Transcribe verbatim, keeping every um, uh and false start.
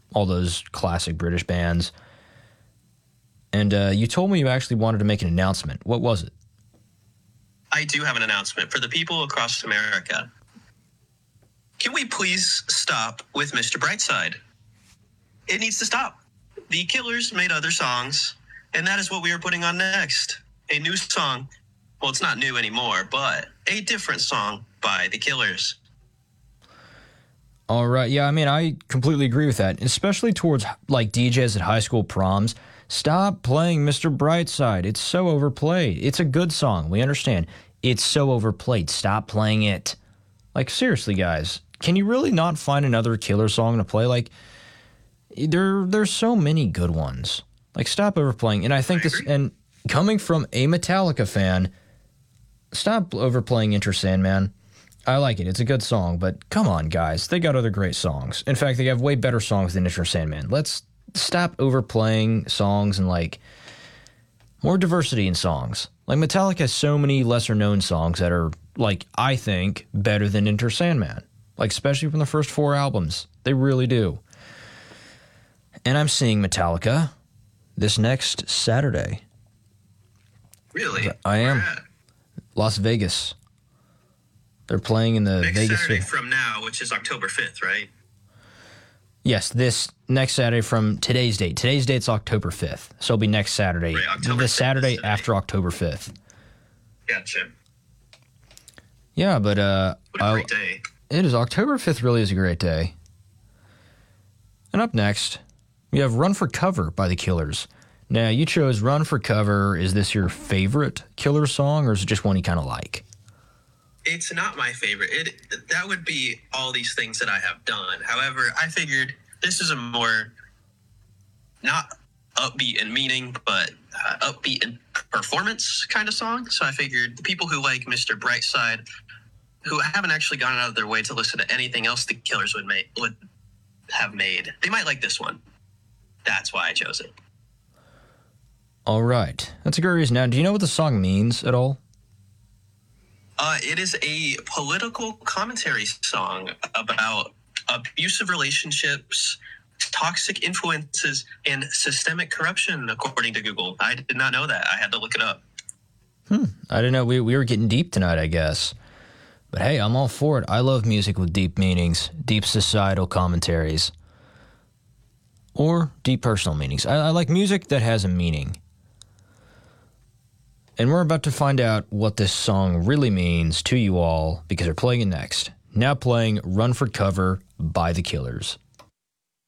all those classic British bands. And uh, you told me you actually wanted to make an announcement. What was it? I do have an announcement for the people across America. Can we please stop with Mister Brightside? It needs to stop. The Killers made other songs, and that is what we are putting on next. A new song. Well, it's not new anymore, but a different song by the Killers. All right. Yeah, I mean, I completely agree with that, especially towards like D Js at high school proms. Stop playing Mister Brightside. It's so overplayed. It's a good song. We understand. It's so overplayed. Stop playing it. Like, seriously, guys, can you really not find another Killer song to play? Like, there, there's so many good ones. Like, stop overplaying. And I think this, and coming from a Metallica fan, stop overplaying Enter Sandman. I like it. It's a good song, but come on, guys. They got other great songs. In fact, they have way better songs than Enter Sandman. Let's stop overplaying songs and, like, more diversity in songs. Like, Metallica has so many lesser-known songs that are, like, I think, better than Enter Sandman. Like, especially from the first four albums. They really do. And I'm seeing Metallica this next Saturday. Really? I am. Where at? Las Vegas. They're playing in the Next Vegas. Saturday from now, which is October fifth, right? Yes, this next Saturday from today's date. Today's date's October fifth. So it'll be next Saturday. Right, October the Saturday fifth, after October fifth. Gotcha. Yeah, but uh What a great day. It is. October fifth really is a great day. And up next, we have Run for Cover by the Killers. Now, you chose Run for Cover. Is this your favorite Killer song, or is it just one you kind of like? It's not my favorite. It that would be all these things that I have done. However, I figured this is a more not upbeat in meaning, but uh, upbeat in performance kind of song. So I figured the people who like Mister Brightside, who haven't actually gone out of their way to listen to anything else the Killers would make would have made, they might like this one. That's why I chose it. All right, that's a good reason. Now, do you know what the song means at all? Uh, it is a political commentary song about abusive relationships, toxic influences, and systemic corruption, according to Google. I did not know that. I had to look it up. Hmm. I didn't know. We, we were getting deep tonight, I guess. But hey, I'm all for it. I love music with deep meanings, deep societal commentaries, or deep personal meanings. I, I like music that has a meaning. And we're about to find out what this song really means to you all because we're playing it next. Now playing Run for Cover by the Killers.